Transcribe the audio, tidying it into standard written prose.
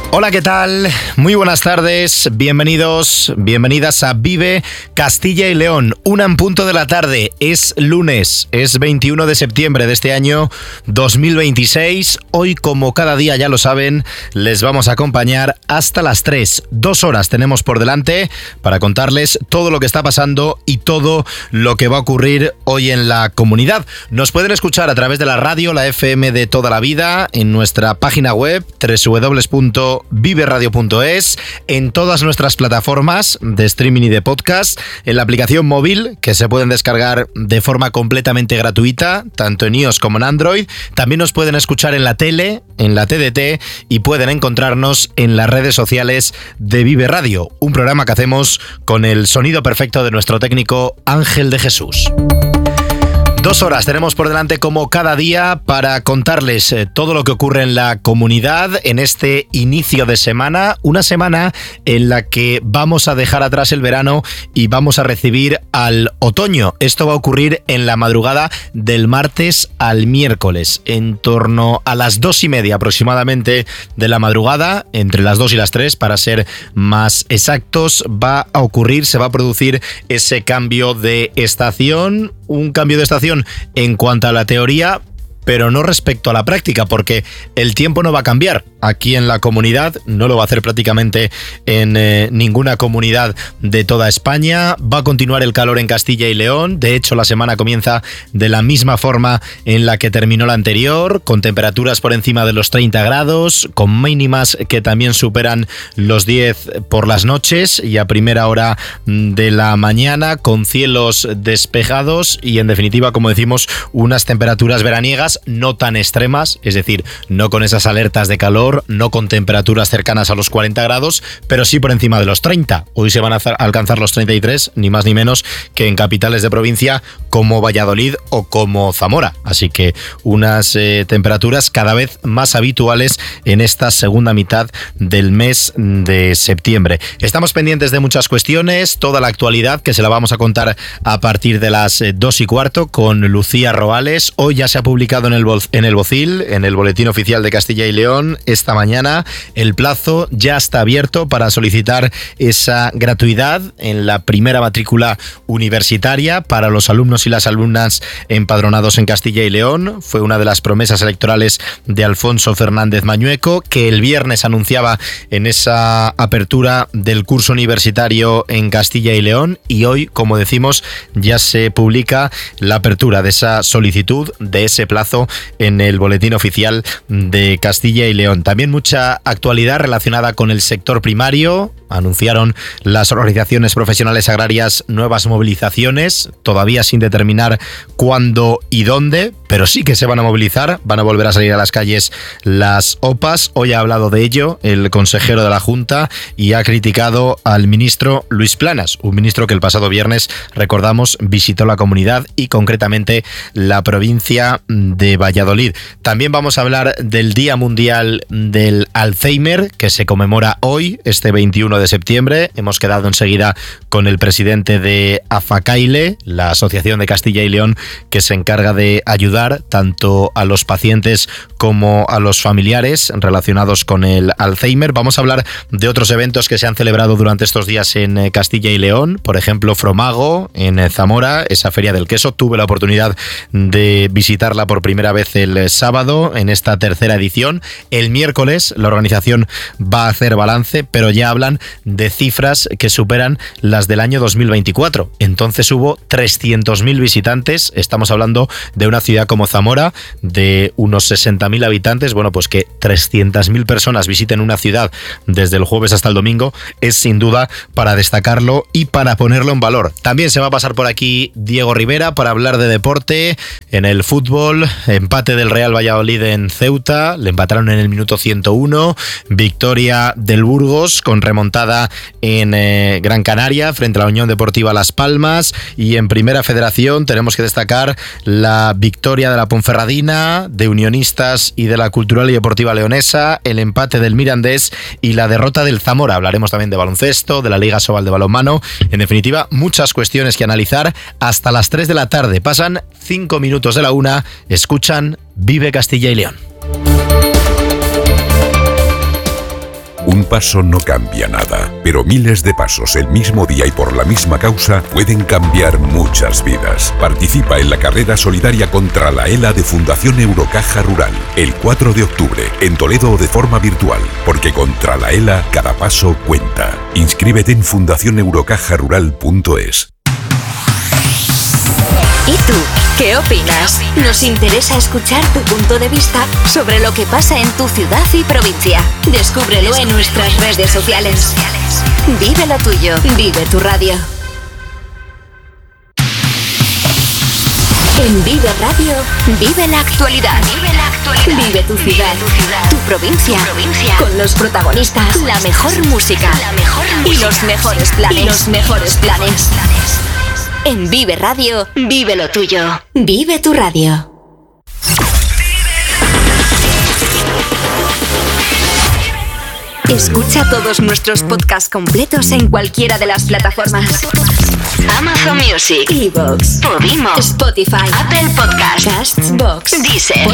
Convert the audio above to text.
Hola, ¿qué tal? Muy buenas tardes, bienvenidos, bienvenidas a Vive Castilla y León. 1:00 p.m, es lunes, es 21 de septiembre de este año 2026. Hoy, como cada día ya lo saben, les vamos a acompañar hasta las 3. 2 horas tenemos por delante para contarles todo lo que está pasando y todo lo que va a ocurrir hoy en la comunidad. Nos pueden escuchar a través de la radio, la FM de toda la vida, en nuestra página web www.viveradio.es, en todas nuestras plataformas de streaming y de podcast, en la aplicación móvil que se pueden descargar de forma completamente gratuita, tanto en iOS como en Android. También nos pueden escuchar en la tele, en la TDT, y pueden encontrarnos en las redes sociales de Vive Radio, un programa que hacemos con el sonido perfecto de nuestro técnico Ángel de Jesús. 2 horas tenemos por delante como cada día para contarles todo lo que ocurre en la comunidad en este inicio de semana, una semana en la que vamos a dejar atrás el verano y vamos a recibir al otoño. Esto va a ocurrir en la madrugada del martes al miércoles, en torno a las 2:30 aproximadamente de la madrugada, entre las 2 y las 3 para ser más exactos, se va a producir ese cambio de estación, un cambio de estación en cuanto a la teoría, pero no respecto a la práctica, porque el tiempo no va a cambiar aquí en la comunidad, no lo va a hacer prácticamente en ninguna comunidad de toda España. Va a continuar el calor en Castilla y León, de hecho la semana comienza de la misma forma en la que terminó la anterior, con temperaturas por encima de los 30 grados, con mínimas que también superan los 10 por las noches y a primera hora de la mañana, con cielos despejados y en definitiva, como decimos, unas temperaturas veraniegas no tan extremas, es decir, no con esas alertas de calor, no con temperaturas cercanas a los 40 grados, pero sí por encima de los 30. Hoy se van a alcanzar los 33, ni más ni menos que en capitales de provincia como Valladolid o como Zamora. Así que unas temperaturas cada vez más habituales en esta segunda mitad del mes de septiembre. Estamos pendientes de muchas cuestiones, toda la actualidad que se la vamos a contar a partir de las 2:15 con Lucía Roales. Hoy ya se ha publicado en el BOCIL, en el Boletín Oficial de Castilla y León, esta mañana. El plazo ya está abierto para solicitar esa gratuidad en la primera matrícula universitaria para los alumnos y las alumnas empadronados en Castilla y León. Fue una de las promesas electorales de Alfonso Fernández Mañueco, que el viernes anunciaba en esa apertura del curso universitario en Castilla y León, y hoy, como decimos, ya se publica la apertura de esa solicitud, de ese plazo en el Boletín Oficial de Castilla y León. También mucha actualidad relacionada con el sector primario. Anunciaron las organizaciones profesionales agrarias nuevas movilizaciones, todavía sin determinar cuándo y dónde, pero sí que se van a movilizar, van a volver a salir a las calles las OPAs. Hoy ha hablado de ello el consejero de la Junta y ha criticado al ministro Luis Planas, un ministro que el pasado viernes, recordamos, visitó la comunidad y concretamente la provincia de Valladolid. También vamos a hablar del Día Mundial del Alzheimer, que se conmemora hoy, este 21 de septiembre. Hemos quedado enseguida con el presidente de AFACAILE, la Asociación de Castilla y León, que se encarga de ayudar tanto a los pacientes como a los familiares relacionados con el Alzheimer. Vamos a hablar de otros eventos que se han celebrado durante estos días en Castilla y León, por ejemplo, Fromago en Zamora, esa feria del queso. Tuve la oportunidad de visitarla por primera vez el sábado en esta tercera edición. El miércoles la organización va a hacer balance, pero ya hablan de cifras que superan las del año 2024. Entonces hubo 300.000 visitantes. Estamos hablando de una ciudad como Zamora de unos 60.000 habitantes. Bueno, pues que 300.000 personas visiten una ciudad desde el jueves hasta el domingo es sin duda para destacarlo y para ponerlo en valor. También se va a pasar por aquí Diego Rivera para hablar de deporte. En el fútbol, empate del Real Valladolid en Ceuta, le empataron en el minuto 101, victoria del Burgos con remontada en Gran Canaria frente a la Unión Deportiva Las Palmas, y en Primera Federación tenemos que destacar la victoria de la Ponferradina, de Unionistas y de la Cultural y Deportiva Leonesa, el empate del Mirandés y la derrota del Zamora. Hablaremos también de baloncesto, de la Liga Sobal de balonmano, en definitiva muchas cuestiones que analizar hasta las 3 de la tarde. Pasan 5 minutos de la 1, escuchan Vive Castilla y León. paso no cambia nada, pero miles de pasos el mismo día y por la misma causa pueden cambiar muchas vidas. Participa en la carrera solidaria contra la ELA de Fundación Eurocaja Rural, el 4 de octubre, en Toledo o de forma virtual, porque contra la ELA cada paso cuenta. Inscríbete en fundacioneurocajarural.es. ¿Y tú? ¿Qué opinas? Nos interesa escuchar tu punto de vista sobre lo que pasa en tu ciudad y provincia. Descúbrelo en nuestras redes sociales. Vive lo tuyo, vive tu radio. En Vive Radio, vive la actualidad. Vive tu ciudad, tu provincia, con los protagonistas, la mejor música y los mejores planes. En Vive Radio, vive lo tuyo. Vive tu radio. Escucha todos nuestros podcasts completos en cualquiera de las plataformas: Amazon Music, iVoox, Podimo, Spotify, Apple Podcasts, Castbox, Deezer,